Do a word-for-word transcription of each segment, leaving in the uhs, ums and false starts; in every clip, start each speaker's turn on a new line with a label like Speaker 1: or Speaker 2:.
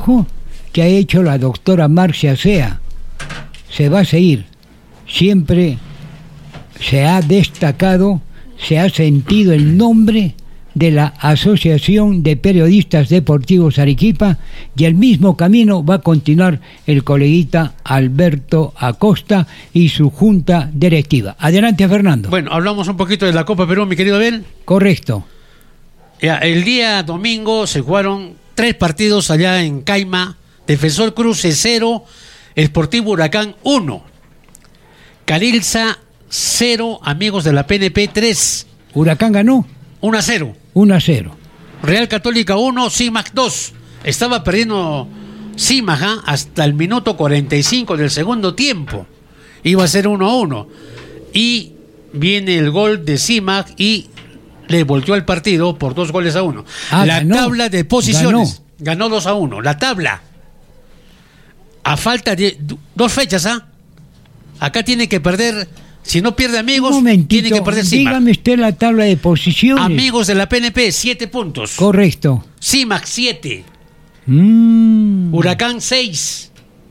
Speaker 1: trabajo que ha hecho la doctora Marcia Sea. Se va a seguir. Siempre se ha destacado, se ha sentido el nombre de la Asociación de Periodistas Deportivos Arequipa, y el mismo camino va a continuar el coleguita Alberto Acosta y su junta directiva. Adelante, Fernando.
Speaker 2: Bueno, hablamos un poquito de la Copa Perú, mi querido Abel.
Speaker 1: Correcto.
Speaker 2: Ya, el día domingo se jugaron tres partidos allá en Caima. Defensor Cruce cero, Sportivo Huracán uno, Carilza cero, Amigos de la P N P tres.
Speaker 1: Huracán ganó
Speaker 2: uno a cero.
Speaker 1: uno a cero.
Speaker 2: Real Católica uno, CIMAC dos. Estaba perdiendo CIMAC ¿eh? hasta el minuto cuarenta y cinco del segundo tiempo. Iba a ser uno a uno. Y viene el gol de CIMAC y le volteó el partido por dos goles a uno.
Speaker 1: Ah,
Speaker 2: la
Speaker 1: ganó,
Speaker 2: tabla de posiciones
Speaker 1: ganó.
Speaker 2: ganó dos a uno. La tabla, a falta de dos fechas, ¿ah? Acá tiene que perder. Si no pierde Amigos,
Speaker 1: Un momentito,
Speaker 2: tiene que perder CIMAC.
Speaker 1: dígame usted la tabla de posiciones.
Speaker 2: Amigos de la P N P, siete puntos.
Speaker 1: Correcto.
Speaker 2: CIMAC, siete.
Speaker 1: Mm.
Speaker 2: Huracán, seis.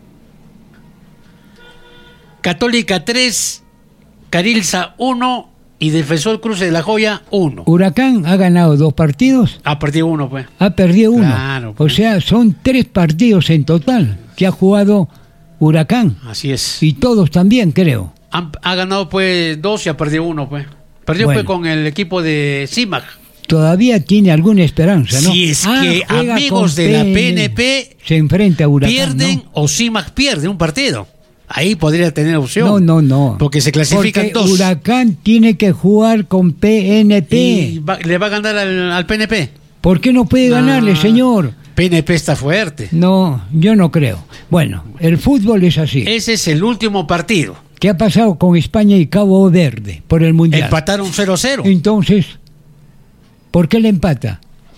Speaker 2: Católica, tres. Carilza, uno. Y Defensor Cruce de la Joya, uno.
Speaker 1: Huracán ha ganado dos partidos.
Speaker 2: Ha perdido uno, pues.
Speaker 1: Ha perdido uno.
Speaker 2: Claro, pues.
Speaker 1: O sea, son tres partidos en total que ha jugado Huracán.
Speaker 2: Así es.
Speaker 1: Y todos también, creo.
Speaker 2: Ha, ha ganado, pues, dos y ha perdido uno, pues. Perdió,
Speaker 1: Bueno.
Speaker 2: pues, con el equipo de CIMAC.
Speaker 1: Todavía tiene alguna esperanza, ¿no?
Speaker 2: Si es
Speaker 1: Ah,
Speaker 2: que
Speaker 1: juega
Speaker 2: Amigos
Speaker 1: con
Speaker 2: de la P N P
Speaker 1: se enfrenta a Huracán,
Speaker 2: pierden,
Speaker 1: ¿no?
Speaker 2: o CIMAC pierde un partido. Ahí podría tener opción.
Speaker 1: No, no, no.
Speaker 2: Porque se clasifican
Speaker 1: Porque
Speaker 2: dos.
Speaker 1: Huracán tiene que jugar con P N P.
Speaker 2: Y va- le va a ganar al, al P N P.
Speaker 1: ¿Por qué no puede
Speaker 2: No.
Speaker 1: ganarle, señor?
Speaker 2: P N P está fuerte.
Speaker 1: No, yo no creo. Bueno, el fútbol es así.
Speaker 2: Ese es el último partido.
Speaker 1: ¿Qué ha pasado con España y Cabo Verde por el Mundial?
Speaker 2: Empataron cero a cero.
Speaker 1: Entonces, ¿por qué le empata?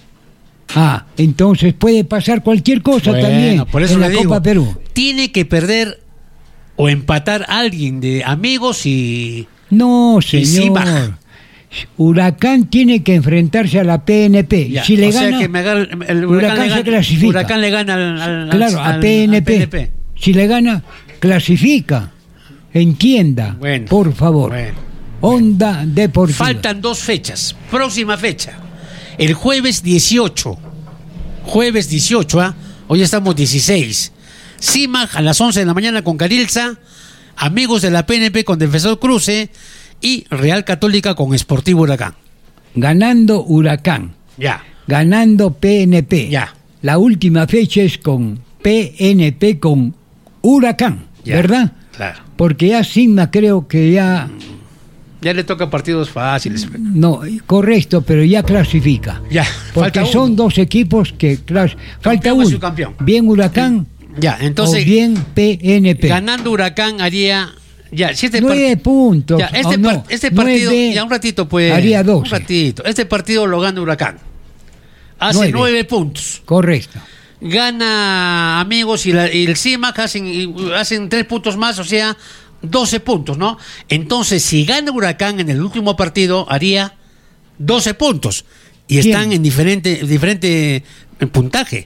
Speaker 1: Ah, entonces puede pasar cualquier cosa
Speaker 2: Bueno,
Speaker 1: también
Speaker 2: por eso
Speaker 1: en
Speaker 2: le
Speaker 1: la
Speaker 2: digo,
Speaker 1: Copa Perú.
Speaker 2: tiene que perder o empatar a alguien de Amigos y...
Speaker 1: No,
Speaker 2: Y
Speaker 1: señor.
Speaker 2: CIMAC.
Speaker 1: Huracán tiene que enfrentarse a la P N P.
Speaker 2: Ya,
Speaker 1: Si le
Speaker 2: o
Speaker 1: gana,
Speaker 2: sea que me agarra- el Huracán,
Speaker 1: Huracán
Speaker 2: le
Speaker 1: se
Speaker 2: gana,
Speaker 1: clasifica.
Speaker 2: Huracán le gana al, al-
Speaker 1: claro,
Speaker 2: al-
Speaker 1: a P N P.
Speaker 2: al P N P.
Speaker 1: Si le gana, clasifica. Entienda,
Speaker 2: Bueno,
Speaker 1: por favor.
Speaker 2: bueno.
Speaker 1: Onda Deportiva.
Speaker 2: Faltan dos fechas. Próxima fecha. El jueves dieciocho. Jueves dieciocho, ¿ah? Hoy estamos dieciséis. CIMAC a las once de la mañana con Carilza. Amigos de la P N P con Defensor Cruce. Y Real Católica con Sportivo Huracán.
Speaker 1: Ganando Huracán.
Speaker 2: Ya.
Speaker 1: Ganando P N P.
Speaker 2: Ya.
Speaker 1: La última fecha es con P N P con Huracán,
Speaker 2: Ya,
Speaker 1: ¿verdad?
Speaker 2: claro.
Speaker 1: Porque ya Sigma creo que ya...
Speaker 2: Ya le toca partidos fáciles.
Speaker 1: No, correcto, pero ya clasifica.
Speaker 2: Ya.
Speaker 1: Porque
Speaker 2: falta
Speaker 1: son
Speaker 2: uno.
Speaker 1: dos equipos que... clas- falta
Speaker 2: Campeón y
Speaker 1: uno.
Speaker 2: subcampeón.
Speaker 1: Bien Huracán
Speaker 2: Ya, entonces...
Speaker 1: o bien P N P.
Speaker 2: Ganando Huracán haría... Ya, si este
Speaker 1: Nueve
Speaker 2: part-
Speaker 1: puntos.
Speaker 2: Ya, este,
Speaker 1: Oh, no,
Speaker 2: par- este partido,
Speaker 1: nueve
Speaker 2: ya un ratito pues.
Speaker 1: haría
Speaker 2: Un
Speaker 1: doce.
Speaker 2: ratito. Este partido lo gana Huracán. Hace
Speaker 1: Nueve.
Speaker 2: nueve puntos.
Speaker 1: Correcto.
Speaker 2: Gana Amigos y, la- y el CIMAC hacen, y hacen tres puntos más, o sea, doce puntos, ¿no? Entonces, si gana Huracán en el último partido, haría doce puntos. Y
Speaker 1: ¿Quién?
Speaker 2: están en diferente, diferente en puntaje.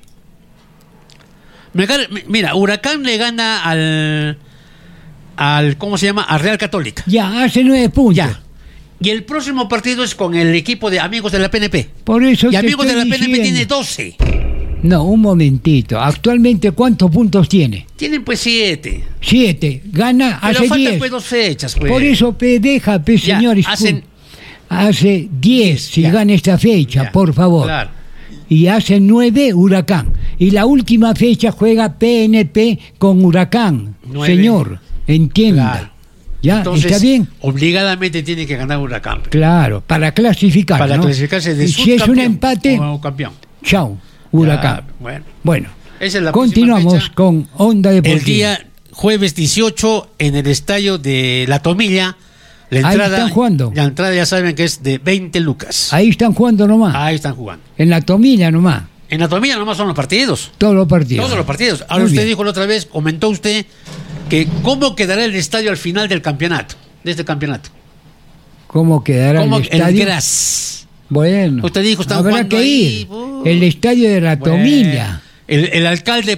Speaker 2: Me gana- Mira, Huracán le gana al, al, ¿cómo se llama? Al Real Católica.
Speaker 1: Ya, hace nueve puntos.
Speaker 2: Ya. Y el próximo partido es con el equipo de Amigos de la P N P.
Speaker 1: Por eso
Speaker 2: Y
Speaker 1: te
Speaker 2: Amigos de la
Speaker 1: estoy
Speaker 2: P N P
Speaker 1: diciendo.
Speaker 2: tiene doce.
Speaker 1: No, un momentito. Actualmente, ¿cuántos puntos tiene?
Speaker 2: Tienen pues siete.
Speaker 1: Siete. Gana
Speaker 2: Pero
Speaker 1: hace
Speaker 2: faltan
Speaker 1: diez.
Speaker 2: pues dos fechas, pues.
Speaker 1: Por eso, pe, deja, pe,
Speaker 2: Ya,
Speaker 1: señores.
Speaker 2: hacen-
Speaker 1: Hace diez si
Speaker 2: Ya.
Speaker 1: gana esta fecha,
Speaker 2: Ya,
Speaker 1: por favor.
Speaker 2: claro.
Speaker 1: Y hace nueve Huracán. Y la última fecha juega P N P con Huracán.
Speaker 2: Nueve.
Speaker 1: Señor, entienda.
Speaker 2: Claro.
Speaker 1: ¿Ya?
Speaker 2: Entonces,
Speaker 1: ¿Está bien?
Speaker 2: obligadamente tiene que ganar Huracán.
Speaker 1: Claro, para clasificar.
Speaker 2: Para
Speaker 1: ¿no?
Speaker 2: clasificarse de
Speaker 1: Y si es un
Speaker 2: subcampeón
Speaker 1: empate,
Speaker 2: o campeón.
Speaker 1: chao, Huracán.
Speaker 2: Ya, bueno.
Speaker 1: Bueno,
Speaker 2: Esa es la
Speaker 1: continuamos
Speaker 2: próxima fecha.
Speaker 1: con Onda Deportiva.
Speaker 2: El día jueves dieciocho en el estadio de La Tomilla. La
Speaker 1: Ahí
Speaker 2: entrada,
Speaker 1: están jugando.
Speaker 2: La entrada ya saben que es de veinte lucas.
Speaker 1: Ahí están jugando nomás.
Speaker 2: Ahí están jugando.
Speaker 1: En la Tomilla nomás.
Speaker 2: En La Tomilla nomás son los partidos.
Speaker 1: Todos los partidos.
Speaker 2: Todos los partidos. Ahora
Speaker 1: Muy
Speaker 2: usted
Speaker 1: bien.
Speaker 2: dijo la otra vez, comentó usted que cómo quedará el estadio al final del campeonato, de este campeonato.
Speaker 1: ¿Cómo quedará
Speaker 2: ¿Cómo
Speaker 1: el
Speaker 2: el
Speaker 1: estadio?
Speaker 2: gras?
Speaker 1: Bueno,
Speaker 2: Usted dijo, están
Speaker 1: habrá
Speaker 2: jugando
Speaker 1: que
Speaker 2: ahí,
Speaker 1: ir.
Speaker 2: uh.
Speaker 1: El estadio de la
Speaker 2: Bueno,
Speaker 1: Tomilla.
Speaker 2: el, el alcalde